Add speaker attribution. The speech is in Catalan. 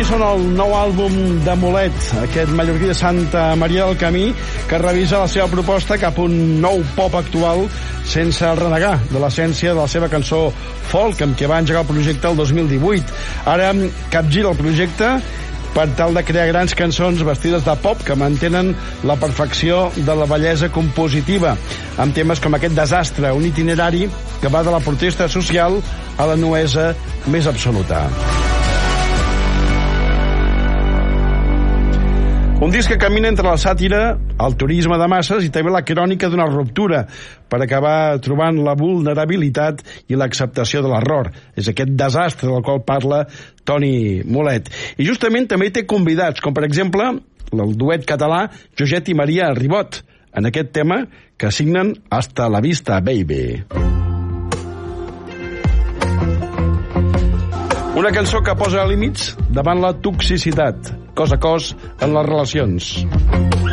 Speaker 1: són el nou àlbum de Mulet, aquest mallorquí de Santa Maria del Camí, que revisa la seva proposta cap a un nou pop actual sense renegar de l'essència de la seva cançó folk, amb què va engegar el projecte el 2018. Ara capgira el projecte per tal de crear grans cançons vestides de pop que mantenen la perfecció de la bellesa compositiva, amb temes com aquest Desastre, un itinerari que va de la protesta social a la nuesa més absoluta. Un disc que camina entre la sàtira, el turisme de masses i també la crònica d'una ruptura per acabar trobant la vulnerabilitat i l'acceptació de l'error. És aquest desastre del qual parla Toni Mulet. I justament també té convidats, com per exemple el duet català Joset i Maria Ribot, en aquest tema que signen Hasta la vista, baby. Una cançó que posa límits davant la toxicitat, cos a cos en les relacions.